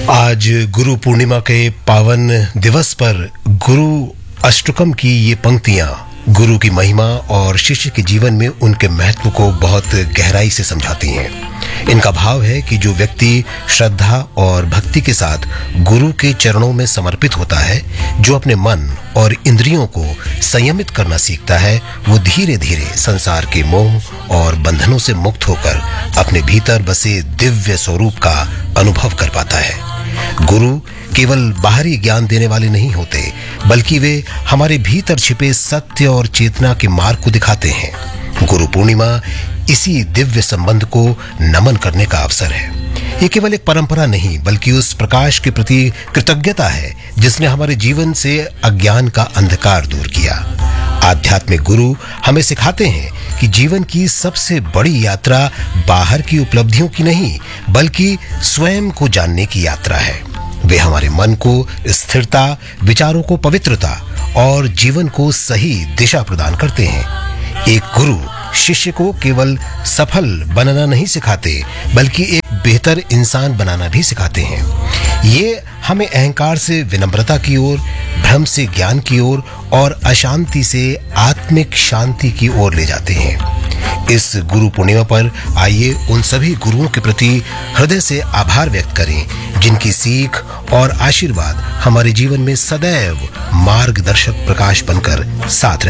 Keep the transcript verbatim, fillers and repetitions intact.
आज गुरु पूर्णिमा के पावन दिवस पर गुरु अष्टकम की ये पंक्तियां गुरु की महिमा और शिष्य के जीवन में उनके महत्व को बहुत गहराई से समझाती हैं। इनका भाव है कि जो व्यक्ति श्रद्धा और भक्ति के साथ गुरु के चरणों में समर्पित होता है, जो अपने मन और इंद्रियों को संयमित करना सीखता है, वो धीरे धीरे संसार के मोह और बंधनों से मुक्त होकर अपने भीतर बसे दिव्य स्वरूप का अनुभव कर पाता है। गुरु केवल बाहरी ज्ञान देने वाले नहीं होते, बल्कि वे हमारे भीतर छिपे सत्य और चेतना के मार्ग को दिखाते हैं। गुरु पूर्णिमा इसी दिव्य संबंध को नमन करने का अवसर है। ये केवल एक परंपरा नहीं, बल्कि उस प्रकाश के प्रति कृतज्ञता है जिसने हमारे जीवन से अज्ञान का अंधकार दूर किया। आध्यात्मिक गुरु हमें सिखाते हैं कि जीवन की सबसे बड़ी यात्रा बाहर की उपलब्धियों की नहीं, बल्कि स्वयं को जानने की यात्रा है। वे हमारे मन को स्थिरता, विचारों को पवित्रता और जीवन को सही दिशा प्रदान करते हैं। एक गुरु शिष्य को केवल सफल बनना नहीं सिखाते, बल्कि एक बेहतर इंसान बनाना भी सिखाते हैं। ये हमें अहंकार से विनम्रता की ओर, भ्रम से ज्ञान की ओर और अशांति से आत्मिक शांति की ओर ले जाते हैं। इस गुरु पूर्णिमा पर आइए उन सभी गुरुओं के प्रति हृदय से आभार व्यक्त करें जिनकी सीख और आशीर्वाद हमारे जीवन में सदैव मार्गदर्शक प्रकाश बनकर साथ रहे।